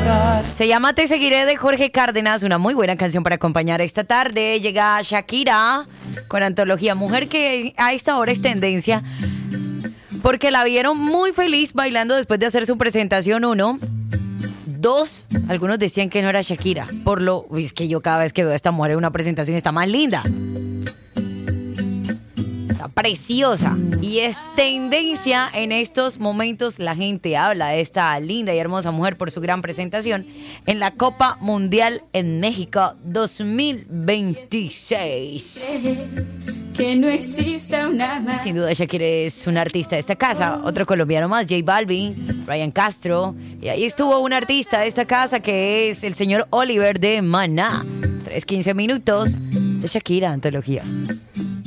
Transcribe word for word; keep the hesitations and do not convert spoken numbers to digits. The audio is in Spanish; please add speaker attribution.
Speaker 1: Se llama Te Seguiré de Jorge Cárdenas, una muy buena canción para acompañar esta tarde. Llega Shakira con Antología, mujer que a esta hora es tendencia porque la vieron muy feliz bailando después de hacer su presentación. Uno, dos, algunos decían que no era Shakira, por lo uy, es que yo cada vez que veo a esta mujer en una presentación está más linda, está preciosa y es tendencia en estos momentos. La gente habla de esta linda y hermosa mujer por su gran presentación en la Copa Mundial en México dos mil veintiséis.
Speaker 2: Que no exista una más.
Speaker 1: Sin duda Shakira es un artista de esta casa. Otro colombiano más, J Balvin, Ryan Castro. Y ahí estuvo un artista de esta casa que es el señor Oliver de Maná. tres quince minutos de Shakira, Antología.